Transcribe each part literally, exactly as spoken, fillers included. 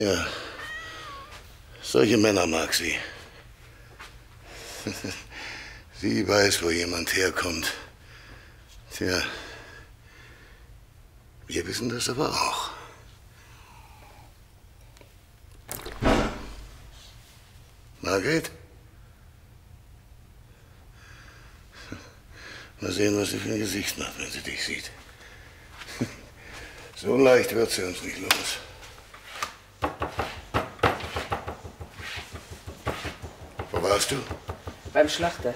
Ja, solche Männer mag sie. Sie weiß, wo jemand herkommt. Tja, wir wissen das aber auch. Margret? Mal sehen, was sie für ein Gesicht macht, wenn sie dich sieht. So leicht wird sie uns nicht los. Wo warst du? Beim Schlachter.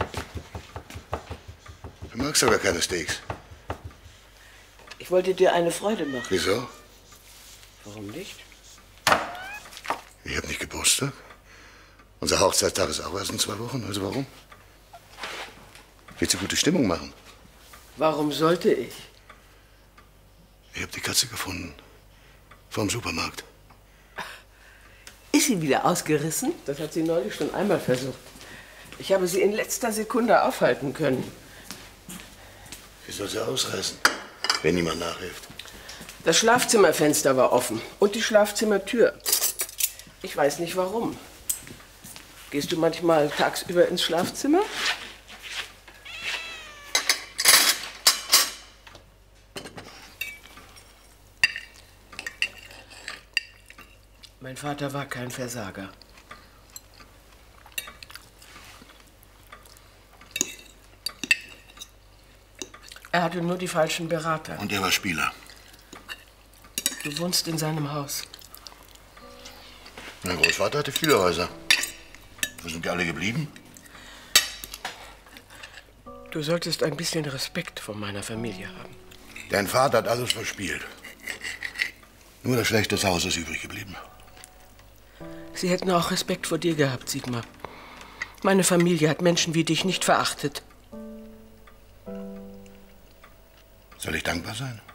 Du magst aber keine Steaks. Ich wollte dir eine Freude machen. Wieso? Warum nicht? Ich hab nicht Geburtstag. Unser Hochzeitstag ist auch erst in zwei Wochen. Also warum? Willst du gute Stimmung machen? Warum sollte ich? Ich habe die Katze gefunden. Vorm Supermarkt. Ist sie wieder ausgerissen? Das hat sie neulich schon einmal versucht. Ich habe sie in letzter Sekunde aufhalten können. Wie soll sie ausreißen, wenn niemand nachhilft? Das Schlafzimmerfenster war offen und die Schlafzimmertür. Ich weiß nicht warum. Gehst du manchmal tagsüber ins Schlafzimmer? Mein Vater war kein Versager. Er hatte nur die falschen Berater. Und er war Spieler. Du wohnst in seinem Haus. Mein Großvater hatte viele Häuser. Wo sind die alle geblieben? Du solltest ein bisschen Respekt vor meiner Familie haben. Dein Vater hat alles verspielt. Nur das schlechte Haus ist übrig geblieben. Sie hätten auch Respekt vor dir gehabt, Sigmar. Meine Familie hat Menschen wie dich nicht verachtet. Soll ich dankbar sein?